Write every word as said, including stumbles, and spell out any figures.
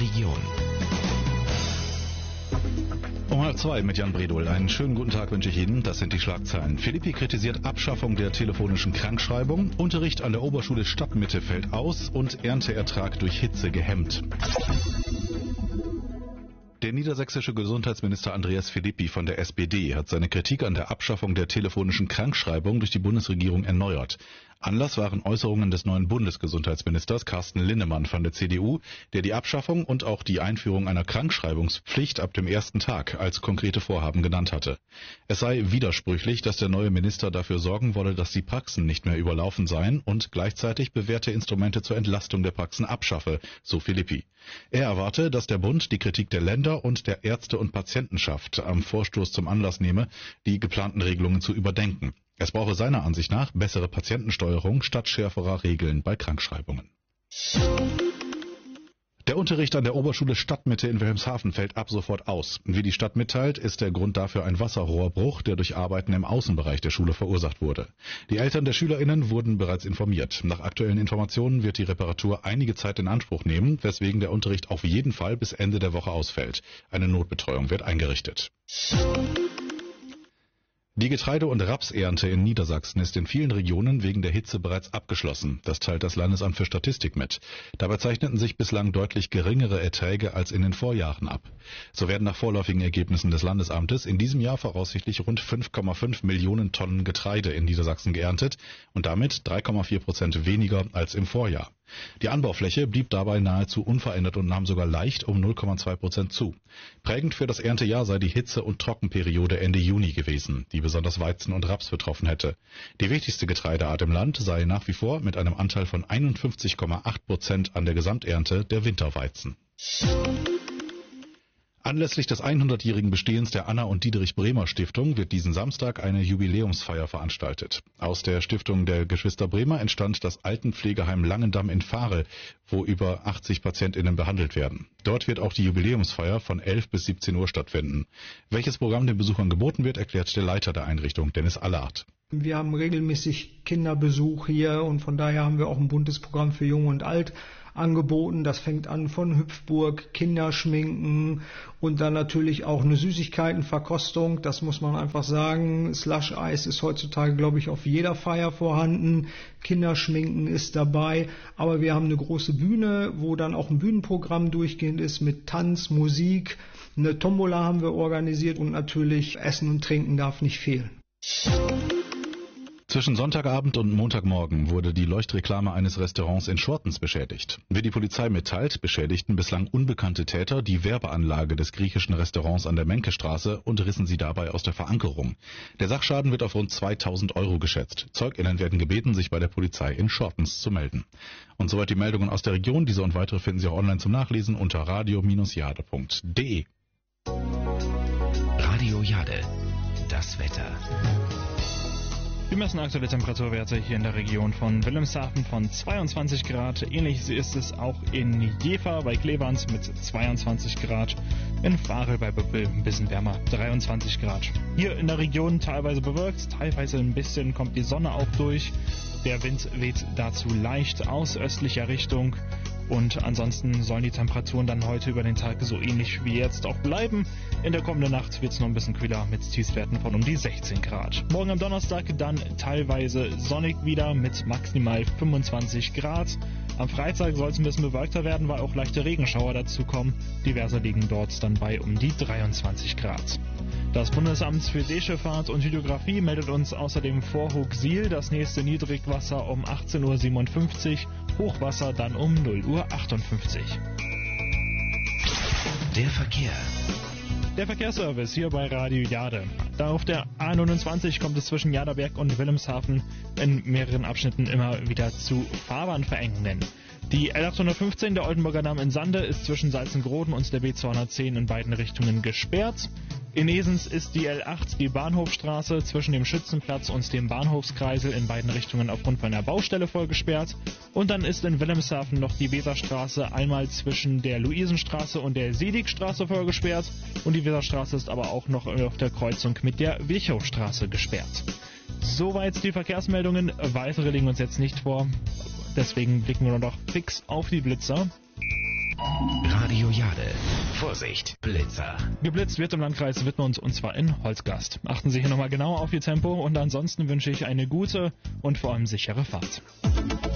Region. Um halb zwei mit Jan Bredol. Einen schönen guten Tag wünsche ich Ihnen. Das sind die Schlagzeilen. Philippi kritisiert Abschaffung der telefonischen Krankschreibung. Unterricht an der Oberschule Stadtmitte fällt aus und Ernteertrag durch Hitze gehemmt. Der niedersächsische Gesundheitsminister Andreas Philippi von der S P D hat seine Kritik an der Abschaffung der telefonischen Krankschreibung durch die Bundesregierung erneuert. Anlass waren Äußerungen des neuen Bundesgesundheitsministers Carsten Linnemann von der C D U, der die Abschaffung und auch die Einführung einer Krankschreibungspflicht ab dem ersten Tag als konkrete Vorhaben genannt hatte. Es sei widersprüchlich, dass der neue Minister dafür sorgen wolle, dass die Praxen nicht mehr überlaufen seien und gleichzeitig bewährte Instrumente zur Entlastung der Praxen abschaffe, so Philippi. Er erwarte, dass der Bund die Kritik der Länder und der Ärzte- und Patientenschaft am Vorstoß zum Anlass nehme, die geplanten Regelungen zu überdenken. Es brauche seiner Ansicht nach bessere Patientensteuerung statt schärferer Regeln bei Krankschreibungen. Der Unterricht an der Oberschule Stadtmitte in Wilhelmshaven fällt ab sofort aus. Wie die Stadt mitteilt, ist der Grund dafür ein Wasserrohrbruch, der durch Arbeiten im Außenbereich der Schule verursacht wurde. Die Eltern der SchülerInnen wurden bereits informiert. Nach aktuellen Informationen wird die Reparatur einige Zeit in Anspruch nehmen, weswegen der Unterricht auf jeden Fall bis Ende der Woche ausfällt. Eine Notbetreuung wird eingerichtet. Die Getreide- und Rapsernte in Niedersachsen ist in vielen Regionen wegen der Hitze bereits abgeschlossen. Das teilt das Landesamt für Statistik mit. Dabei zeichneten sich bislang deutlich geringere Erträge als in den Vorjahren ab. So werden nach vorläufigen Ergebnissen des Landesamtes in diesem Jahr voraussichtlich rund fünf Komma fünf Millionen Tonnen Getreide in Niedersachsen geerntet und damit drei Komma vier Prozent weniger als im Vorjahr. Die Anbaufläche blieb dabei nahezu unverändert und nahm sogar leicht um null Komma zwei Prozent zu. Prägend für das Erntejahr sei die Hitze- und Trockenperiode Ende Juni gewesen, die besonders Weizen und Raps betroffen hätte. Die wichtigste Getreideart im Land sei nach wie vor mit einem Anteil von einundfünfzig Komma acht Prozent an der Gesamternte der Winterweizen. Anlässlich des hundertjährigen Bestehens der Anna- und Dietrich-Bremer Stiftung wird diesen Samstag eine Jubiläumsfeier veranstaltet. Aus der Stiftung der Geschwister Bremer entstand das Altenpflegeheim Langendamm in Vahl, wo über achtzig PatientInnen behandelt werden. Dort wird auch die Jubiläumsfeier von elf bis siebzehn Uhr stattfinden. Welches Programm den Besuchern geboten wird, erklärt der Leiter der Einrichtung, Dennis Allard. Wir haben regelmäßig Kinderbesuch hier und von daher haben wir auch ein buntes Programm für Jung und Alt angeboten. Das fängt an von Hüpfburg, Kinderschminken und dann natürlich auch eine Süßigkeitenverkostung. Das muss man einfach sagen. Slush-Eis ist heutzutage, glaube ich, auf jeder Feier vorhanden. Kinderschminken ist dabei. Aber wir haben eine große Bühne, wo dann auch ein Bühnenprogramm durchgehend ist mit Tanz, Musik. Eine Tombola haben wir organisiert und natürlich Essen und Trinken darf nicht fehlen. Zwischen Sonntagabend und Montagmorgen wurde die Leuchtreklame eines Restaurants in Schortens beschädigt. Wie die Polizei mitteilt, beschädigten bislang unbekannte Täter die Werbeanlage des griechischen Restaurants an der Menkestraße und rissen sie dabei aus der Verankerung. Der Sachschaden wird auf rund zweitausend Euro geschätzt. ZeugInnen werden gebeten, sich bei der Polizei in Schortens zu melden. Und soweit die Meldungen aus der Region. Diese und weitere finden Sie auch online zum Nachlesen unter radio Bindestrich jade Punkt de. Radio Jade. Das Wetter. Wir messen aktuelle Temperaturwerte hier in der Region von Wilhelmshaven von zweiundzwanzig Grad. Ähnlich ist es auch in Jever bei Cleveland mit zweiundzwanzig Grad. In Vahl bei Böppel ein bisschen wärmer, dreiundzwanzig Grad. Hier in der Region teilweise bewölkt, teilweise ein bisschen kommt die Sonne auch durch. Der Wind weht dazu leicht aus östlicher Richtung. Und ansonsten sollen die Temperaturen dann heute über den Tag so ähnlich wie jetzt auch bleiben. In der kommenden Nacht wird es noch ein bisschen kühler mit Tiefstwerten von um die sechzehn Grad. Morgen am Donnerstag dann teilweise sonnig wieder mit maximal fünfundzwanzig Grad. Am Freitag soll es ein bisschen bewölkter werden, weil auch leichte Regenschauer dazu kommen. Diverse liegen dort dann bei um die dreiundzwanzig Grad. Das Bundesamt für Seeschifffahrt und Hydrographie meldet uns außerdem vor Hochsiel das nächste Niedrigwasser um achtzehn Uhr siebenundfünfzig, Hochwasser dann um null Uhr achtundfünfzig. Der Verkehr. Der Verkehrsservice hier bei Radio Jade. Da auf der A neunundzwanzig kommt es zwischen Jaderberg und Wilhelmshaven in mehreren Abschnitten immer wieder zu Fahrbahnverengungen. Die L achthundertfünfzehn, der Oldenburger Damm in Sande, ist zwischen Salzengroden und der B zweihundertzehn in beiden Richtungen gesperrt. In Esens ist die L acht, die Bahnhofstraße, zwischen dem Schützenplatz und dem Bahnhofskreisel in beiden Richtungen aufgrund von einer Baustelle voll gesperrt. Und dann ist in Wilhelmshaven noch die Weserstraße einmal zwischen der Luisenstraße und der Seligstraße voll gesperrt. Und die Weserstraße ist aber auch noch auf der Kreuzung mit der Virchowstraße gesperrt. Soweit die Verkehrsmeldungen. Weitere liegen uns jetzt nicht vor. Deswegen blicken wir noch fix auf die Blitzer. Radio Jade. Vorsicht, Blitzer. Geblitzt wird im Landkreis Wittmund und zwar in Holzgast. Achten Sie hier nochmal genau auf Ihr Tempo und ansonsten wünsche ich eine gute und vor allem sichere Fahrt.